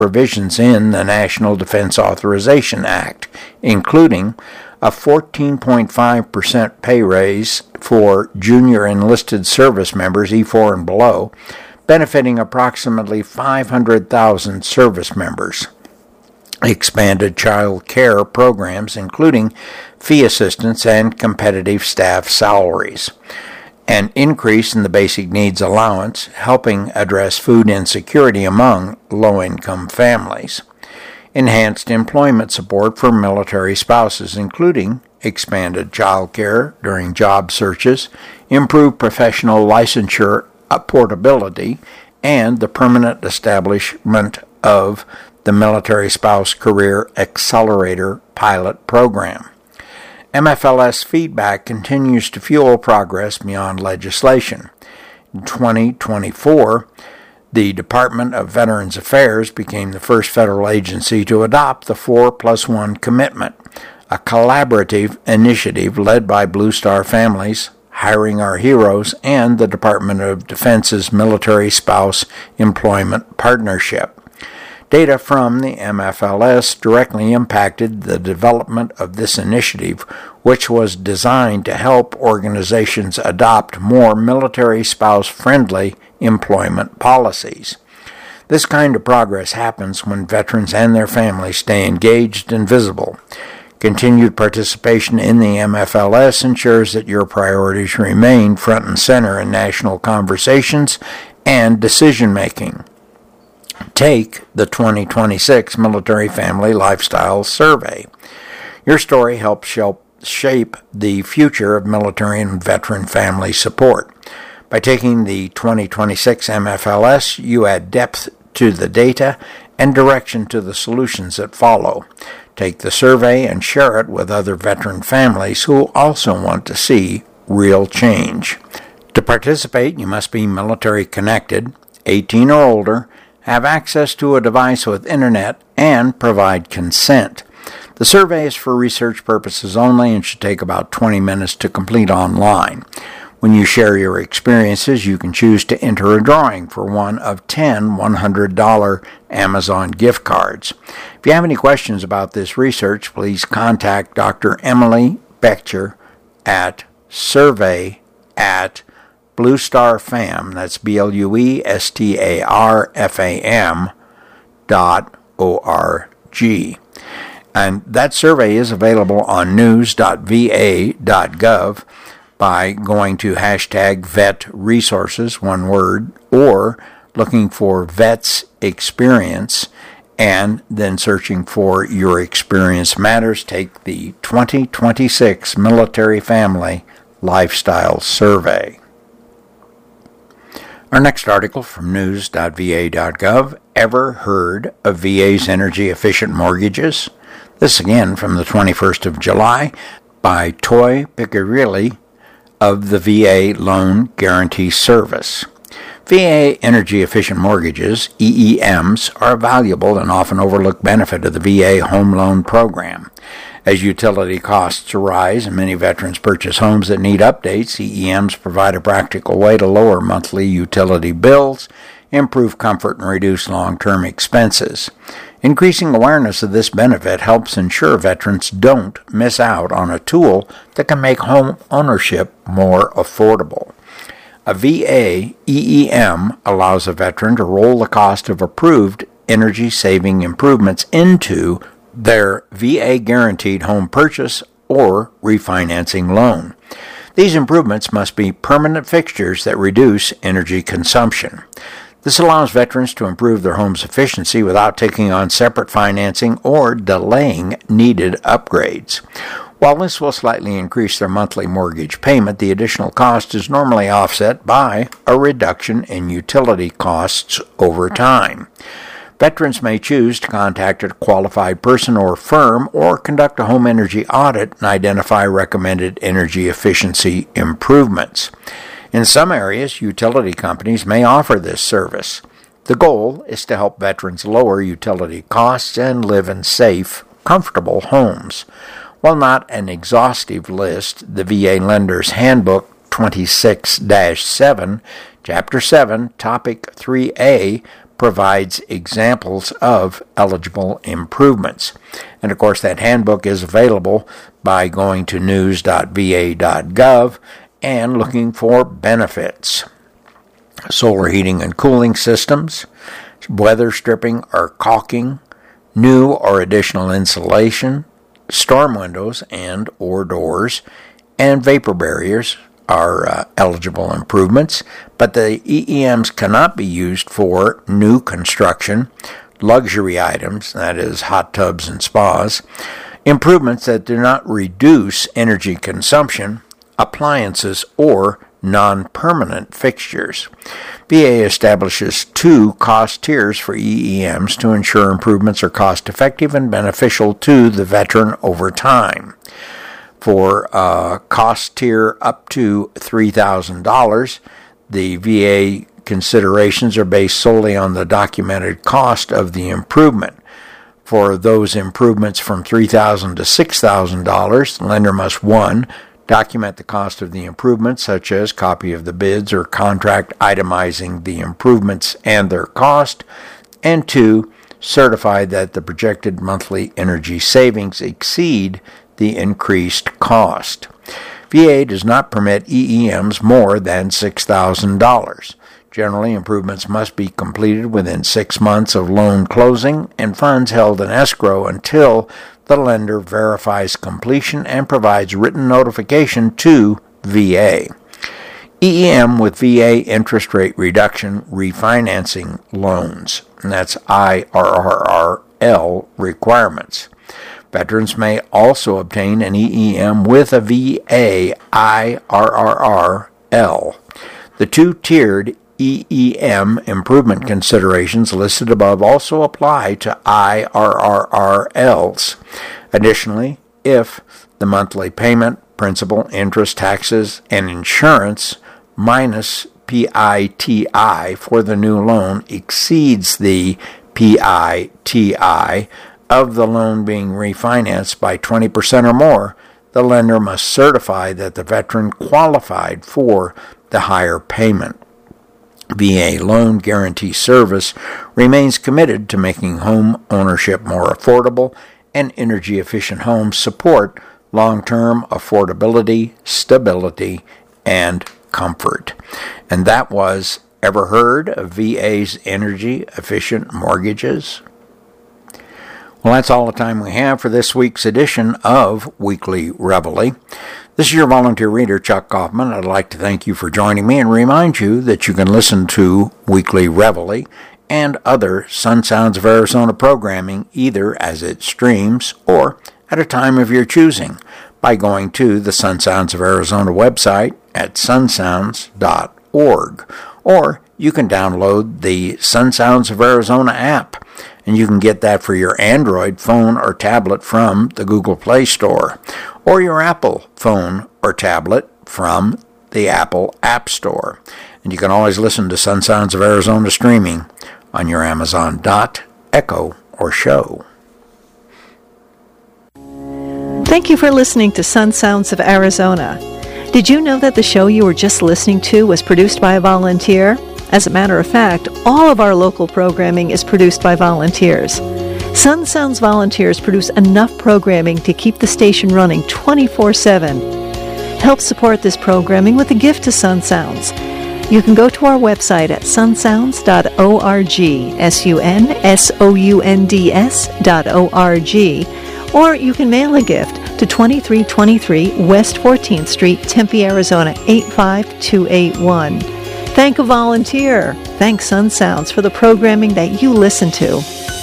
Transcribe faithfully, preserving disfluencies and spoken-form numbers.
provisions in the National Defense Authorization Act, including a fourteen point five percent pay raise for junior enlisted service members E four and below, benefiting approximately five hundred thousand service members. Expanded child care programs, including fee assistance and competitive staff salaries. An increase in the basic needs allowance, helping address food insecurity among low-income families. Enhanced employment support for military spouses, including expanded child care during job searches, improved professional licensure portability, and the permanent establishment of the Military Spouse Career Accelerator Pilot Program. M F L S feedback continues to fuel progress beyond legislation. In twenty twenty-four, the Department of Veterans Affairs became the first federal agency to adopt the four plus one commitment, a collaborative initiative led by Blue Star Families, Hiring Our Heroes, and the Department of Defense's Military Spouse Employment Partnership. Data from the M F L S directly impacted the development of this initiative, which was designed to help organizations adopt more military spouse-friendly employment policies. This kind of progress happens when veterans and their families stay engaged and visible. Continued participation in the M F L S ensures that your priorities remain front and center in national conversations and decision-making. Take the twenty twenty-six Military Family Lifestyle Survey. Your story helps shape the future of military and veteran family support. By taking the twenty twenty-six M F L S, you add depth to the data and direction to the solutions that follow. Take the survey and share it with other veteran families who also want to see real change. To participate, you must be military connected, eighteen or older, have access to a device with internet, and provide consent. The survey is for research purposes only and should take about twenty minutes to complete online. When you share your experiences, you can choose to enter a drawing for one of ten one hundred dollars Amazon gift cards. If you have any questions about this research, please contact Doctor Emily Bechter at survey at Blue Star Fam, that's B L U E S T A R F A M dot O R G. And that survey is available on news dot v a dot gov by going to hashtag vet resources, one word, or looking for Vets Experience, and then searching for Your Experience Matters. Take the twenty twenty-six Military Family Lifestyle Survey. Our next article from news dot v a dot gov, ever heard of V A's energy-efficient mortgages? This again from the twenty-first of July by Toy Piccirilli of the V A Loan Guarantee Service. V A energy-efficient mortgages, E E Ms, are a valuable and often overlooked benefit of the V A Home Loan Program. As utility costs rise and many veterans purchase homes that need updates, E E Ms provide a practical way to lower monthly utility bills, improve comfort, and reduce long-term expenses. Increasing awareness of this benefit helps ensure veterans don't miss out on a tool that can make home ownership more affordable. A V A E E M allows a veteran to roll the cost of approved energy-saving improvements into their V A guaranteed home purchase or refinancing loan. These improvements must be permanent fixtures that reduce energy consumption. This allows veterans to improve their home's efficiency without taking on separate financing or delaying needed upgrades. While this will slightly increase their monthly mortgage payment, the additional cost is normally offset by a reduction in utility costs over time. Veterans may choose to contact a qualified person or firm or conduct a home energy audit and identify recommended energy efficiency improvements. In some areas, utility companies may offer this service. The goal is to help veterans lower utility costs and live in safe, comfortable homes. While not an exhaustive list, the V A Lender's Handbook twenty-six dash seven, Chapter seven, Topic three A, provides examples of eligible improvements. And of course, that handbook is available by going to news dot v a dot gov and looking for benefits. Solar heating and cooling systems, weather stripping or caulking, new or additional insulation, storm windows and or doors, and vapor barriers are uh, eligible improvements, but the E E Ms cannot be used for new construction, luxury items, that is hot tubs and spas, improvements that do not reduce energy consumption, appliances, or non-permanent fixtures. V A establishes two cost tiers for E E Ms to ensure improvements are cost-effective and beneficial to the veteran over time. For uh, cost tier up to three thousand dollars, the V A considerations are based solely on the documented cost of the improvement. For those improvements from three thousand dollars to six thousand dollars, the lender must, one, document the cost of the improvements, such as copy of the bids or contract itemizing the improvements and their cost, and two, certify that the projected monthly energy savings exceed the increased cost. V A does not permit E E Ms more than six thousand dollars. Generally, improvements must be completed within six months of loan closing and funds held in escrow until the lender verifies completion and provides written notification to V A. E E M with V A interest rate reduction refinancing loans, and that's I R R R L requirements. Veterans may also obtain an E E M with a V A I R R R L. The two-tiered E E M improvement considerations listed above also apply to I R R R Ls. Additionally, if the monthly payment, principal, interest, taxes, and insurance minus P I T I for the new loan exceeds the P I T I of the loan being refinanced by twenty percent or more, the lender must certify that the veteran qualified for the higher payment. V A Loan Guarantee Service remains committed to making home ownership more affordable, and energy-efficient homes support long-term affordability, stability, and comfort. And that was Ever Heard of V A's Energy-Efficient Mortgages? Well, that's all the time we have for this week's edition of Weekly Reveille. This is your volunteer reader, Chuck Kaufman. I'd like to thank you for joining me and remind you that you can listen to Weekly Reveille and other Sun Sounds of Arizona programming either as it streams or at a time of your choosing by going to the Sun Sounds of Arizona website at sun sounds dot org. Or you can download the Sun Sounds of Arizona app, and you can get that for your Android phone or tablet from the Google Play Store, or your Apple phone or tablet from the Apple App Store. And you can always listen to Sun Sounds of Arizona streaming on your Amazon Dot, Echo, or Show. Thank you for listening to Sun Sounds of Arizona. Did you know that the show you were just listening to was produced by a volunteer? As a matter of fact, all of our local programming is produced by volunteers. Sun Sounds volunteers produce enough programming to keep the station running twenty-four seven. Help support this programming with a gift to Sun Sounds. You can go to our website at sun sounds dot org, S U N S O U N D S dot O R G, or you can mail a gift to twenty-three twenty-three West fourteenth Street, Tempe, Arizona, eight five two eight one. Thank a volunteer. Thank Sun Sounds for the programming that you listen to.